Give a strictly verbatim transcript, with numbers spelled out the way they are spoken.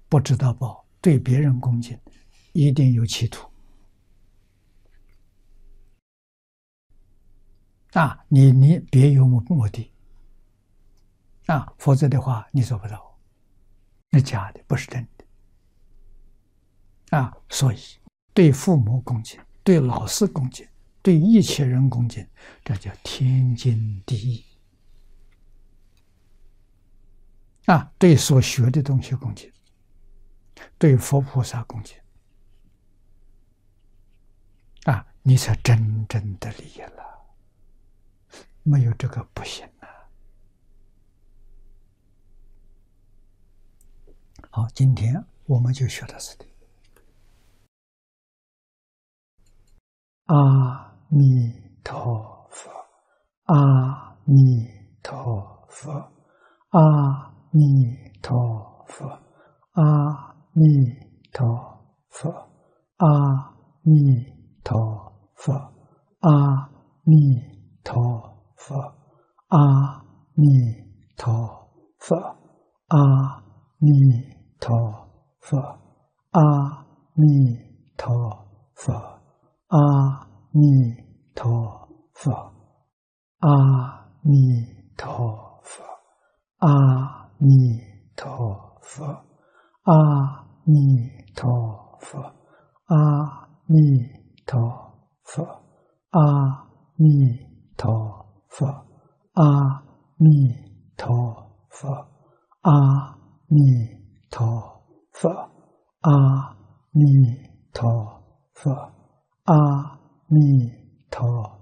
不知道报，对别人恭敬，一定有企图。啊，你你别有目目的啊，否则的话你做不到，那假的，不是真的啊。所以对父母恭敬，对老师恭敬，对一切人恭敬，这叫天经地义啊。对所学的东西恭敬，对佛菩萨恭敬啊，你才真正的利益了。没有这个不行啊！好，今天我们就学到这里。阿弥陀佛，阿弥陀佛，阿弥陀佛，阿弥陀佛，阿弥陀佛，阿弥陀佛，阿弥陀佛，阿弥陀佛，阿弥陀佛。阿弥陀佛，阿弥陀佛，阿弥陀佛，阿弥陀佛，阿弥陀佛，阿弥陀佛，阿弥陀佛，阿弥陀佛，阿弥陀佛。阿弥陀